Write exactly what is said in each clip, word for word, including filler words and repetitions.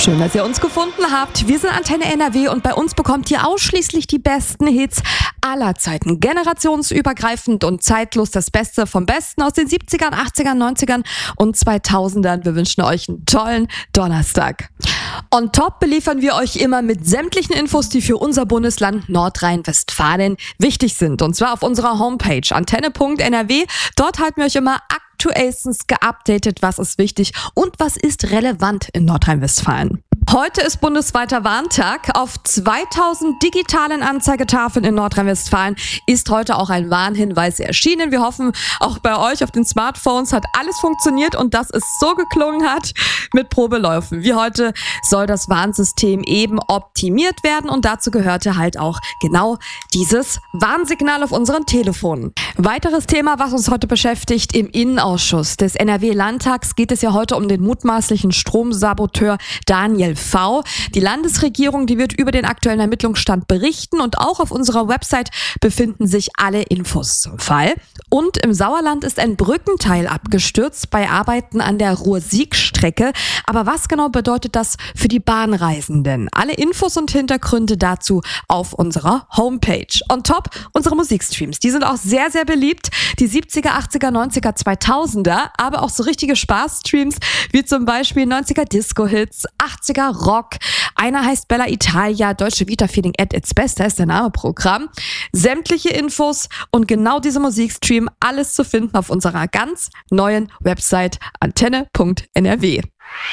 Schön, dass ihr uns gefunden habt. Wir sind Antenne N R W und bei uns bekommt ihr ausschließlich die besten Hits aller Zeiten. Generationsübergreifend und zeitlos das Beste vom Besten aus den siebzigern, achtzigern, neunzigern und zweitausendern. Wir wünschen euch einen tollen Donnerstag. On top beliefern wir euch immer mit sämtlichen Infos, die für unser Bundesland Nordrhein-Westfalen wichtig sind. Und zwar auf unserer Homepage antenne punkt n r w. Dort halten wir euch immer aktuellstens geupdatet, was ist wichtig und was ist relevant in Nordrhein-Westfalen. Heute ist bundesweiter Warntag. Auf zweitausend digitalen Anzeigetafeln in Nordrhein-Westfalen ist heute auch ein Warnhinweis erschienen. Wir hoffen, auch bei euch auf den Smartphones hat alles funktioniert und dass es so geklungen hat mit Probeläufen. Wie heute soll das Warnsystem eben optimiert werden und dazu gehörte halt auch genau dieses Warnsignal auf unseren Telefonen. Weiteres Thema, was uns heute beschäftigt, im Innenausschuss des N R W-Landtags geht es ja heute um den mutmaßlichen Stromsaboteur Daniel V. Die Landesregierung, die wird über den aktuellen Ermittlungsstand berichten und auch auf unserer Website befinden sich alle Infos zum Fall. Und im Sauerland ist ein Brückenteil abgestürzt bei Arbeiten an der Ruhr-Sieg-Strecke. Aber was genau bedeutet das für die Bahnreisenden? Alle Infos und Hintergründe dazu auf unserer Homepage. On top unsere Musikstreams, die sind auch sehr, sehr beliebt. Die siebziger, achtziger, neunziger, zweitausender, aber auch so richtige Spaßstreams wie zum Beispiel neunziger Disco-Hits, achtziger Rock. Einer heißt Bella Italia, Deutsche Vita Feeling at its best, da ist der Name Programm. Sämtliche Infos und genau diese Musikstream, alles zu finden auf unserer ganz neuen Website antenne punkt n r w.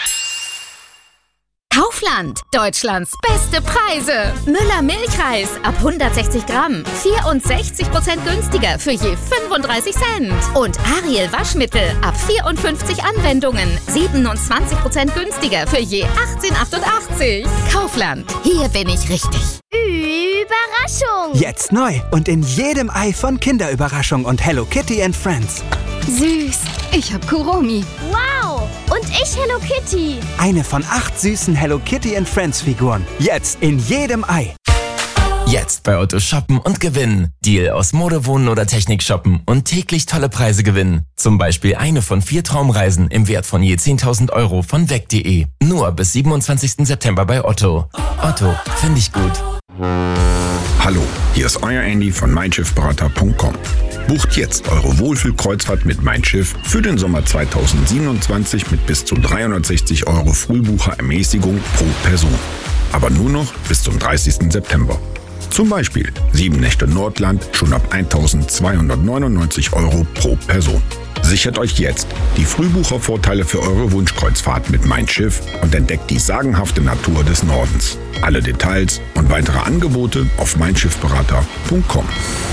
Kaufland, Deutschlands beste Preise. Müller Milchreis ab hundertsechzig Gramm, vierundsechzig Prozent günstiger für je fünfunddreißig Cent. Und Ariel Waschmittel ab vierundfünfzig Anwendungen, siebenundzwanzig Prozent günstiger für je achtzehn achtundachtzig. Kaufland, hier bin ich richtig. Überraschung! Jetzt neu und in jedem Ei von Kinderüberraschung und Hello Kitty and Friends. Süß, ich hab Kuromi. Wow! Und ich Hello Kitty. Eine von acht süßen Hello Kitty and Friends Figuren. Jetzt in jedem Ei. Jetzt bei Otto shoppen und gewinnen. Deal aus Mode, Wohnen oder Technik shoppen und täglich tolle Preise gewinnen. Zum Beispiel eine von vier Traumreisen im Wert von je zehntausend Euro von weg punkt de. Nur bis siebenundzwanzigsten September bei Otto. Otto, finde ich gut. Hallo, hier ist euer Andy von mein schiff berater punkt com. Bucht jetzt eure Wohlfühlkreuzfahrt mit Mein Schiff für den Sommer zweitausendsiebenundzwanzig mit bis zu dreihundertsechzig Euro Frühbucherermäßigung pro Person. Aber nur noch bis zum dreißigsten September. Zum Beispiel sieben Nächte Nordland schon ab eintausendzweihundertneunundneunzig Euro pro Person. Sichert euch jetzt die Frühbuchervorteile für eure Wunschkreuzfahrt mit Mein Schiff und entdeckt die sagenhafte Natur des Nordens. Alle Details und weitere Angebote auf mein schiff berater punkt com.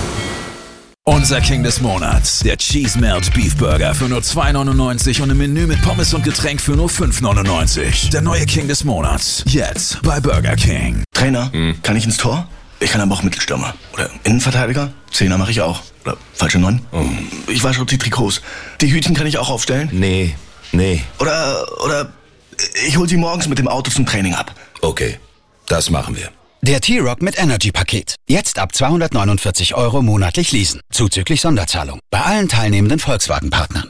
Unser King des Monats, der Cheese Melt Beef Burger für nur zwei neunundneunzig und ein Menü mit Pommes und Getränk für nur fünf neunundneunzig. Der neue King des Monats, jetzt bei Burger King. Trainer, hm. kann ich ins Tor? Ich kann aber auch Mittelstürmer. Oder Innenverteidiger? Zehner mache ich auch. Oder falsche Neun? Oh. Ich wasche auch die Trikots. Die Hütchen kann ich auch aufstellen? Nee, nee. Oder, oder ich hol sie morgens mit dem Auto zum Training ab. Okay, das machen wir. Der T-Rock mit Energy-Paket. Jetzt ab zweihundertneunundvierzig Euro monatlich leasen. Zuzüglich Sonderzahlung. Bei allen teilnehmenden Volkswagen-Partnern.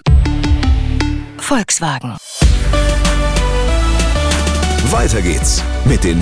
Volkswagen. Weiter geht's mit den